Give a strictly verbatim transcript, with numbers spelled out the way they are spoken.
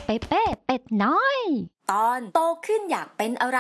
ปเป้เป็ดน้อยตอนโตขึ้นอยากเป็นอะไร